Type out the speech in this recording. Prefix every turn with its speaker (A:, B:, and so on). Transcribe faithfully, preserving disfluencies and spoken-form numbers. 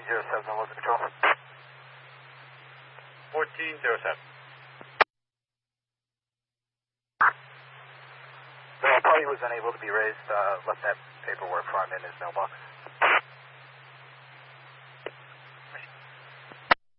A: zero seven, local control.
B: fourteen zero seven.
A: The party was unable to be raised, uh, left that paperwork form in his mailbox.